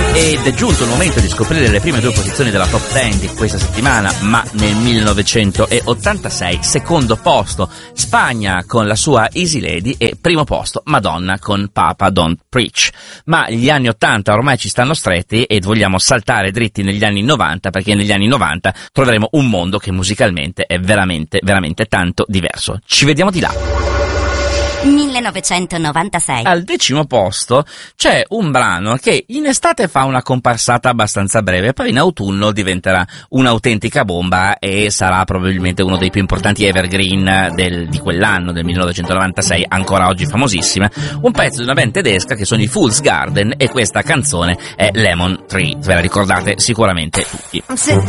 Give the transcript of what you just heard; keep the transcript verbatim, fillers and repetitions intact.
Ed è giunto il momento di scoprire le prime due posizioni della top dieci di questa settimana, ma nel millenovecentottantasei, secondo posto Spagna con la sua Easy Lady e primo posto Madonna con Papa Don't Preach. Ma gli anni ottanta ormai ci stanno stretti ed vogliamo saltare dritti negli anni novanta, perché negli anni novanta troveremo un mondo che musicalmente è veramente, veramente tanto diverso. Ci vediamo di là. millenovecentonovantasei. Al decimo posto c'è un brano che in estate fa una comparsata abbastanza breve, poi in autunno diventerà un'autentica bomba e sarà probabilmente uno dei più importanti evergreen del, di quell'anno, del millenovecentonovantasei, ancora oggi famosissima. Un pezzo di una band tedesca che sono i Fool's Garden, e questa canzone è Lemon Tree, ve la ricordate sicuramente tutti. I'm sitting